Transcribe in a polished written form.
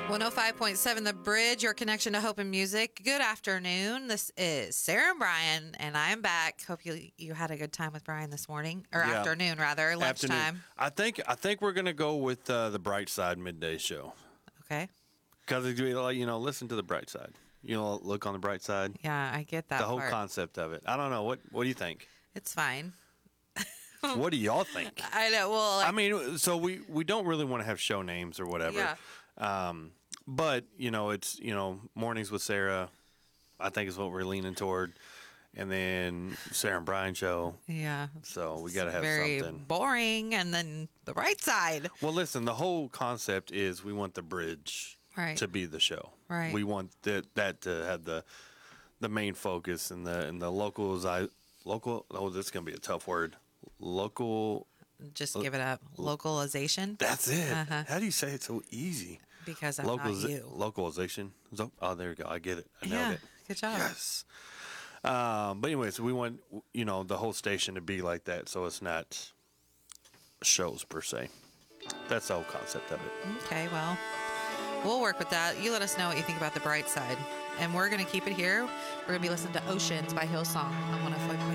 105.7 The Bridge, your connection to hope and music. Good afternoon. This is Sarah and Brian, and I'm back. Hope you had a good time with Brian this morning, or afternoon rather, lunchtime. Afternoon. I think we're gonna go with the Bright Side midday show. Okay. Because listen to the bright side. Look on the bright side. Yeah, I get that. The whole part. concept of it. I don't know. What do you think? It's fine. What do y'all think? I know. Well, so we don't really want to have show names or whatever. Yeah. But it's Mornings with Sarah, I think is what we're leaning toward, and then Sarah and Brian show. Yeah. So we got to have very something boring, and then the right side. Well, listen, the whole concept is we want the bridge to be the show. Right. We want that to have the main focus and the local. Oh, this is gonna be a tough word. Local. Just give it up. Localization. That's it. Uh-huh. How do you say it so easy? Because I'm not you. Localization. Oh, there you go. I get it. I nailed it. Good job. Yes. But anyways, we want the whole station to be like that, so it's not shows per se. That's the whole concept of it. Okay, well, we'll work with that. You let us know what you think about the bright side, and we're going to keep it here. We're going to be listening to Oceans by Hillsong on 105.7.